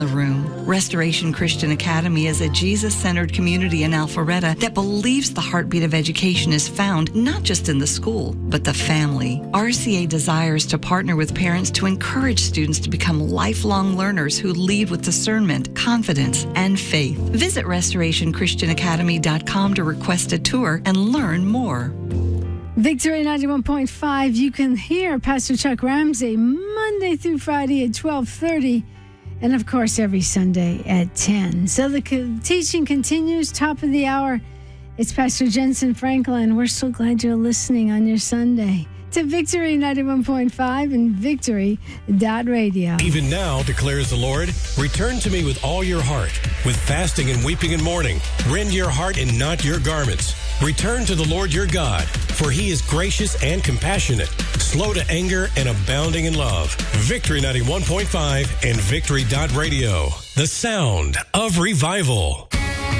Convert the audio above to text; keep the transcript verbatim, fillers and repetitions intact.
the room. Restoration Christian Academy is a Jesus-centered community in Alpharetta that believes the heartbeat of education is found not just in the school, but the family. R C A desires to partner with parents to encourage students to become lifelong learners who lead with discernment, confidence, and faith. Visit restoration christian academy dot com to request a tour and learn more. Victory ninety-one point five. You can hear Pastor Chuck Ramsey Monday through Friday at twelve thirty. And, of course, every Sunday at ten. So the co- teaching continues, top of the hour. It's Pastor Jensen Franklin. We're so glad you're listening on your Sunday to Victory ninety-one point five and victory dot radio. Even now, declares the Lord, return to me with all your heart, with fasting and weeping and mourning. Rend your heart and not your garments. Return to the Lord your God, for he is gracious and compassionate, slow to anger and abounding in love. Victory ninety-one point five and victory dot radio, the sound of revival.